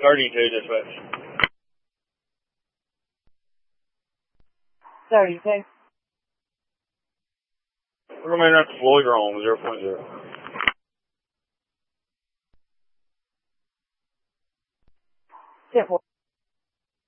32 dispatch. 32. We're going to remain at Floyd wrong, 0.0. 10-4.